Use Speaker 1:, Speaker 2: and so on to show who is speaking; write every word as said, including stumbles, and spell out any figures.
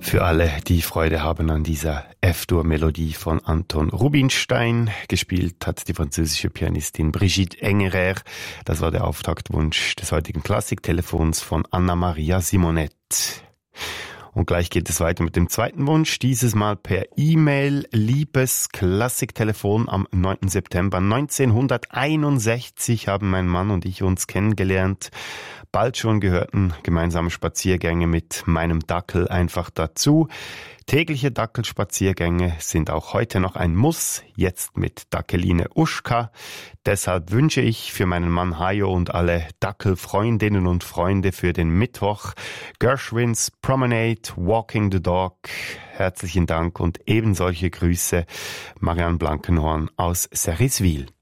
Speaker 1: Für alle, die Freude haben an dieser F-Dur-Melodie von Anton Rubinstein. Gespielt hat die französische Pianistin Brigitte Engerer. Das war der Auftaktwunsch des heutigen Klassiktelefons von Anna-Maria Simonet. Und gleich geht es weiter mit dem zweiten Wunsch, dieses Mal per E-Mail. Liebes Klassiktelefon, am neunten September neunzehnhunderteinundsechzig haben mein Mann und ich uns kennengelernt. Bald schon gehörten gemeinsame Spaziergänge mit meinem Dackel einfach dazu. Tägliche Dackelspaziergänge sind auch heute noch ein Muss, jetzt mit Dackeline Uschka. Deshalb wünsche ich für meinen Mann Hajo und alle Dackelfreundinnen und Freunde für den Mittwoch Gershwins Promenade, Walking the Dog. Herzlichen Dank und eben solche Grüße, Marianne Blankenhorn aus Seriswil.